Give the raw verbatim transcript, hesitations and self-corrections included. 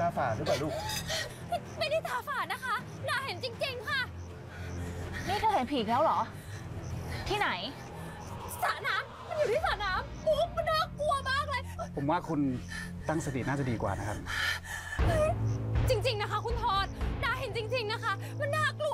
ฝาดหรือเปล่าลูกไม่ได้ตาฝาดนะคะดาเห็นจริงๆค่ะนี่เธอเห็นผีแล้วเหรอที่ไหนสระน้ำมันอยู่ที่สระน้ำปุ๊บมันน่ากลัวมากเลยผมว่าคุณตั้งสติน่าจะดีกว่านะครับจริงๆนะคะคุณทอดดาเห็นจริงๆนะคะมันน่ากลัว